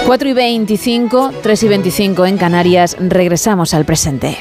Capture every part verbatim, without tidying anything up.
cuatro y veinticinco, tres y veinticinco en Canarias. Regresamos al presente.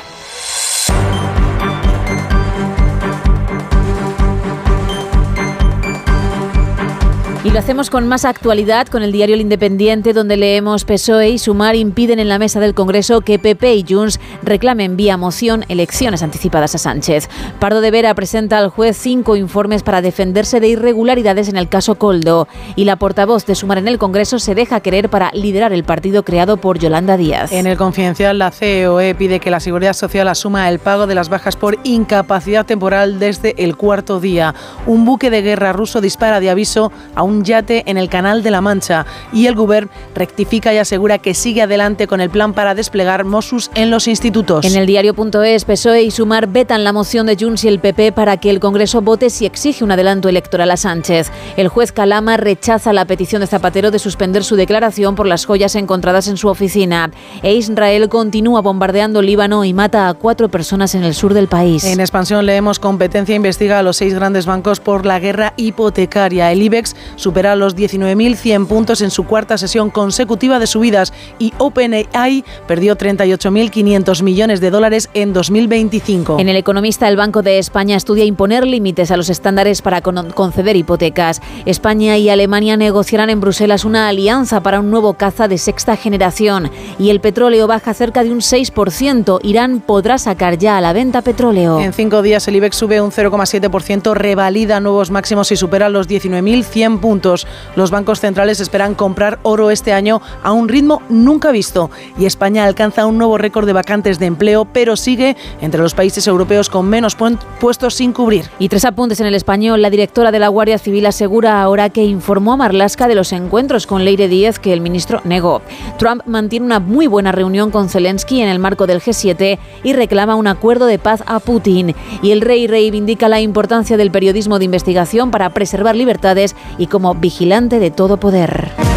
Y lo hacemos con más actualidad, con el diario El Independiente, donde leemos: P S O E y Sumar impiden en la mesa del Congreso que P P y Junts reclamen vía moción elecciones anticipadas a Sánchez. Pardo de Vera presenta al juez cinco informes para defenderse de irregularidades en el caso Koldo. Y la portavoz de Sumar en el Congreso se deja querer para liderar el partido creado por Yolanda Díaz. En el Confidencial, la C E O E pide que la Seguridad Social asuma el pago de las bajas por incapacidad temporal desde el cuarto día. Un buque de guerra ruso dispara de aviso a un yate en el Canal de la Mancha y el Govern rectifica y asegura que sigue adelante con el plan para desplegar Mossos en los institutos. En el diario.es, P S O E y Sumar vetan la moción de Junts y el P P para que el Congreso vote si exige un adelanto electoral a Sánchez. El juez Calama rechaza la petición de Zapatero de suspender su declaración por las joyas encontradas en su oficina. E Israel continúa bombardeando Líbano y mata a cuatro personas en el sur del país. En Expansión leemos: Competencia investiga a los seis grandes bancos por la guerra hipotecaria. El IBEX supera los diecinueve mil cien puntos en su cuarta sesión consecutiva de subidas y OpenAI perdió treinta y ocho mil quinientos millones de dólares en dos mil veinticinco. En El Economista, el Banco de España estudia imponer límites a los estándares para con- conceder hipotecas. España y Alemania negociarán en Bruselas una alianza para un nuevo caza de sexta generación. Y el petróleo baja cerca de un seis por ciento. Irán podrá sacar ya a la venta petróleo. En cinco días el IBEX sube un cero coma siete por ciento, revalida nuevos máximos y supera los diecinueve mil cien puntos. Los bancos centrales esperan comprar oro este año a un ritmo nunca visto y España alcanza un nuevo récord de vacantes de empleo, pero sigue entre los países europeos con menos puestos sin cubrir. Y tres apuntes en El Español. La directora de la Guardia Civil asegura ahora que informó a Marlaska de los encuentros con Leire Díez que el ministro negó. Trump mantiene una muy buena reunión con Zelensky en el marco del G siete y reclama un acuerdo de paz a Putin. Y el rey reivindica la importancia del periodismo de investigación para preservar libertades y como vigilante de todo poder.